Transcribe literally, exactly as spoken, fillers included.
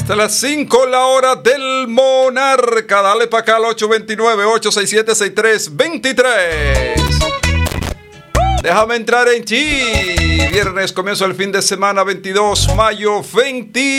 Hasta las cinco la hora del Monarca. Dale para acá al ocho dos nueve, ocho seis siete, seis tres dos tres. Déjame entrar en ti. Viernes, comienzo el fin de semana, veintidós de mayo, veinte.